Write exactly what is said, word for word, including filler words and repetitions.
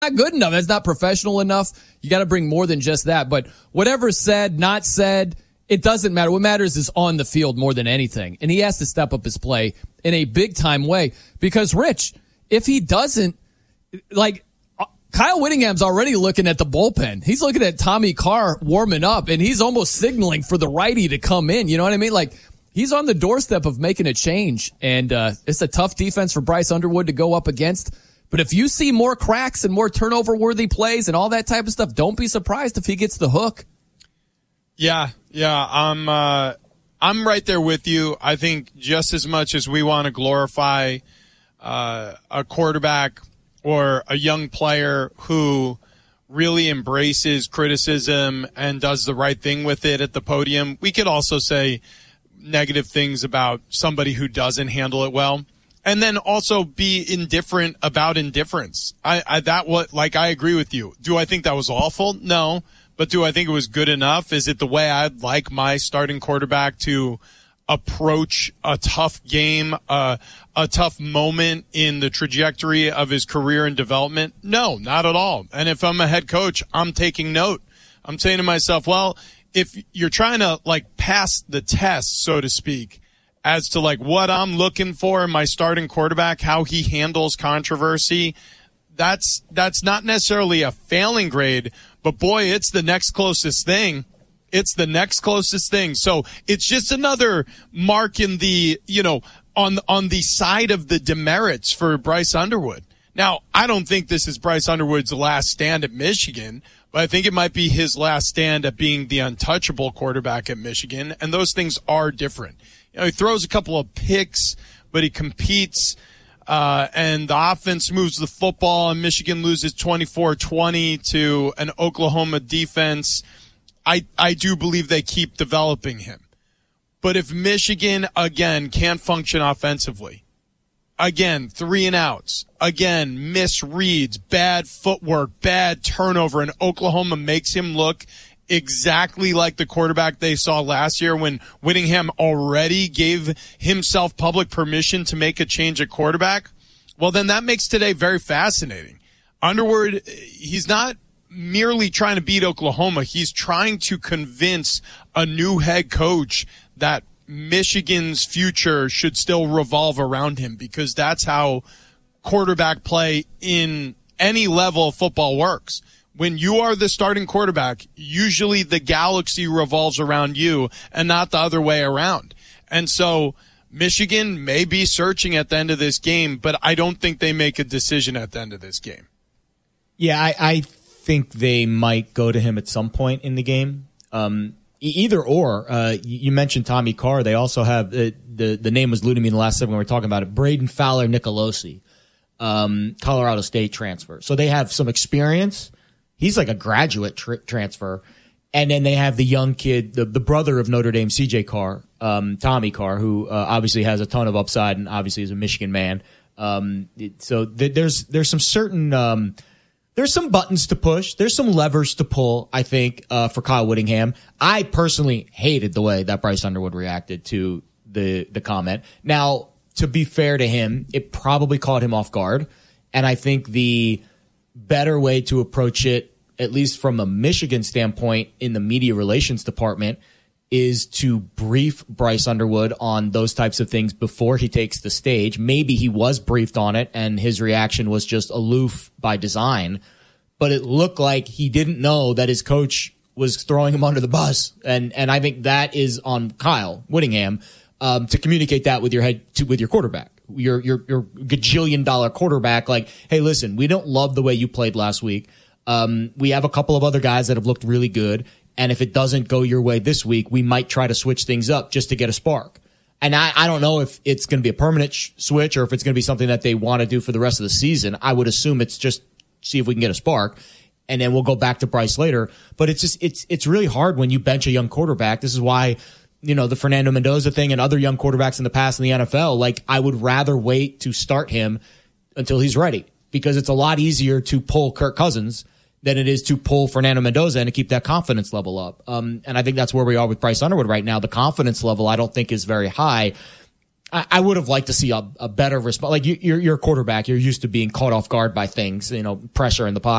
not good enough. That's not professional enough. You got to bring more than just that. But whatever's said, not said, it doesn't matter. What matters is on the field more than anything. And he has to step up his play in a big-time way. Because, Rich, if he doesn't, like, Kyle Whittingham's already looking at the bullpen. He's looking at Tommy Carr warming up, and he's almost signaling for the righty to come in. You know what I mean? Like, he's on the doorstep of making a change. And uh, it's a tough defense for Bryce Underwood to go up against. But if you see more cracks and more turnover-worthy plays and all that type of stuff, don't be surprised if he gets the hook. Yeah, yeah, I'm uh, I'm right there with you. I think just as much as we want to glorify uh, a quarterback or a young player who really embraces criticism and does the right thing with it at the podium, we could also say negative things about somebody who doesn't handle it well. And then also be indifferent about indifference. I, I that what like I agree with you. Do I think that was awful? No. But do I think it was good enough? Is it the way I'd like my starting quarterback to approach a tough game, uh, a tough moment in the trajectory of his career and development? No, not at all. And if I'm a head coach, I'm taking note. I'm saying to myself, well, if you're trying to like pass the test, so to speak, as to like what I'm looking for in my starting quarterback, how he handles controversy, that's that's not necessarily a failing grade, but boy, it's the next closest thing. It's the next closest thing. So it's just another mark in the, you know, on on the side of the demerits for Bryce Underwood. Now, I don't think this is Bryce Underwood's last stand at Michigan, but I think it might be his last stand at being the untouchable quarterback at Michigan, and those things are different. You know, he throws a couple of picks, but he competes, uh, and the offense moves the football, and Michigan loses twenty-four twenty to an Oklahoma defense. I, I do believe they keep developing him. But if Michigan, again, can't function offensively, again, three and outs, again, misreads, bad footwork, bad turnover, and Oklahoma makes him look exactly like the quarterback they saw last year when Whittingham already gave himself public permission to make a change at quarterback, well, then that makes today very fascinating. Underwood, he's not merely trying to beat Oklahoma. He's trying to convince a new head coach that Michigan's future should still revolve around him, because that's how quarterback play in any level of football works. When you are the starting quarterback, usually the galaxy revolves around you and not the other way around. And so Michigan may be searching at the end of this game, but I don't think they make a decision at the end of this game. Yeah, I, I think they might go to him at some point in the game. Um, either or. Uh, you mentioned Tommy Carr. They also have, uh, the, the name was eluding me in the last segment when we were talking about it, Braden Fowler Nicolosi, um, Colorado State transfer. So they have some experience. He's like a graduate tr- transfer. And then they have the young kid, the, the brother of Notre Dame, C J Carr, um, Tommy Carr, who uh, obviously has a ton of upside and obviously is a Michigan man. Um, it, so th- there's there's some certain um, there's some buttons to push. There's some levers to pull, I think, uh, for Kyle Whittingham. I personally hated the way that Bryce Underwood reacted to the the comment. Now, to be fair to him, it probably caught him off guard. And I think the better way to approach it, at least from a Michigan standpoint in the media relations department, is to brief Bryce Underwood on those types of things before he takes the stage. Maybe he was briefed on it and his reaction was just aloof by design, but it looked like he didn't know that his coach was throwing him under the bus. And, and I think that is on Kyle Whittingham, um, to communicate that with your head, to, with your quarterback, your, your, your gajillion dollar quarterback. Like, hey, listen, we don't love the way you played last week. Um, we have a couple of other guys that have looked really good. And if it doesn't go your way this week, we might try to switch things up just to get a spark. And I, I don't know if it's going to be a permanent sh- switch or if it's going to be something that they want to do for the rest of the season. I would assume it's just see if we can get a spark, and then we'll go back to Bryce later. But it's just it's it's really hard when you bench a young quarterback. This is why, you know, the Fernando Mendoza thing and other young quarterbacks in the past in the N F L, like, I would rather wait to start him until he's ready, because it's a lot easier to pull Kirk Cousins than it is to pull Fernando Mendoza and to keep that confidence level up. Um, and I think that's where we are with Bryce Underwood right now. The confidence level, I don't think, is very high. I, I would have liked to see a, a better response. Like, you, you're, you're a quarterback. You're used to being caught off guard by things, you know, pressure in the pocket.